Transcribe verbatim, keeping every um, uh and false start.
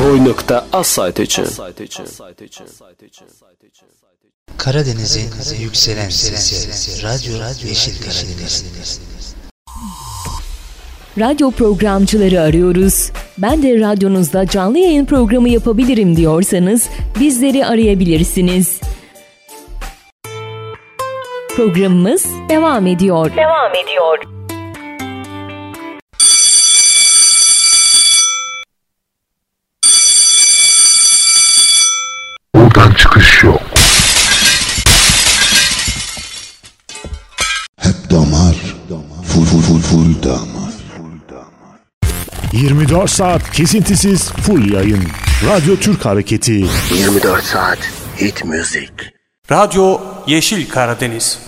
Roy nokta az sayt için. Karadeniz'in yükselen sesi. Radyo Yeşil Karadeniz. Radyo programcıları arıyoruz. Ben de radyonuzda canlı yayın programı yapabilirim diyorsanız bizleri arayabilirsiniz. Programımız devam ediyor. Devam ediyor. Buradan çıkış yok. Hep damar, full full full full damar. yirmi dört saat kesintisiz full yayın. Radyo Türk Hareketi. yirmi dört saat hit müzik. Radyo Yeşil Karadeniz.